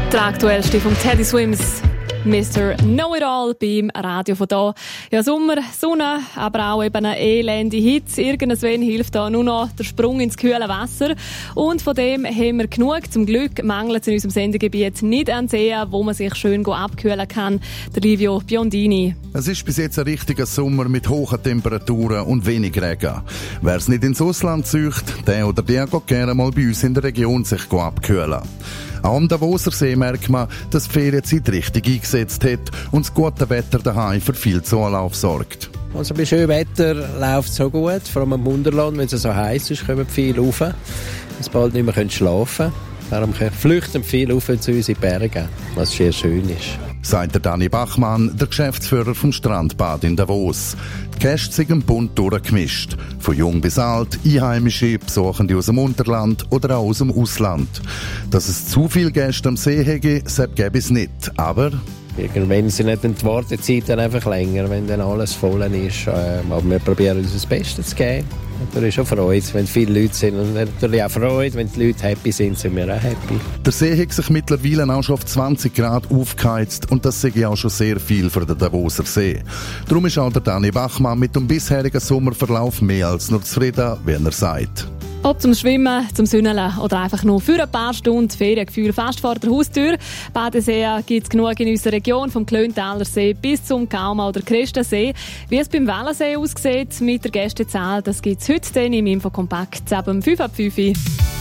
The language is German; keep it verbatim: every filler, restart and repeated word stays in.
Der aktuellste von Teddy Swims, Mister Know-it-all beim Radio von da. Ja, Sommer, Sonne, aber auch eben eine elende Hitze. Irgendwann hilft da nur noch der Sprung ins kühle Wasser. Und von dem haben wir genug. Zum Glück mangelt es in unserem Sendegebiet nicht an Seen, wo man sich schön abkühlen kann. Der Livio Biondini. Es ist bis jetzt ein richtiger Sommer mit hohen Temperaturen und wenig Regen. Wer es nicht ins Ausland zieht, der oder der geht gerne mal bei uns in der Region sich abkühlen. Auch am Davoser See merkt man, dass die Ferienzeit richtig eingesetzt hat und das gute Wetter daheim für viel Zulauf sorgt. Also bei schönem Wetter läuft es so gut, vor allem im Wunderland, wenn es so heiß ist, kommen viele rauf, dass bald nicht mehr schlafen können. Darum flüchten viele rauf zu uns in die Berge, was sehr schön ist. Sagt der Dani Bachmann, der Geschäftsführer vom Strandbad in Davos. Die Gäste sind bunt durchgemischt. Von jung bis alt, Einheimische, Besuchende aus dem Unterland oder auch aus dem Ausland. Dass es zu viele Gäste am See hätte, das gäbe es nicht. Aber irgendwann sind nicht die Wartezeit dann einfach länger, wenn dann alles voll ist. Aber wir probieren uns das Beste zu geben. Natürlich ist auch Freude, wenn viele Leute sind. Und natürlich auch Freude, wenn die Leute happy sind, sind wir auch happy. Der See hat sich mittlerweile auch schon auf zwanzig Grad aufgeheizt und das sehe ich auch schon sehr viel für den Davoser See. Darum ist auch der Dani Bachmann mit dem bisherigen Sommerverlauf mehr als nur zufrieden, wie er sagt. Ob zum Schwimmen, zum Sünneln oder einfach nur für ein paar Stunden Feriengefühl fast vor der Haustür. Badeseen gibt es genug in unserer Region, vom Klöntaler See bis zum Kauma oder Christensee. Wie es beim Wellensee aussieht mit der Gästezahl, das gibt es heute dann im Infokompakt ab fünf ab fünf.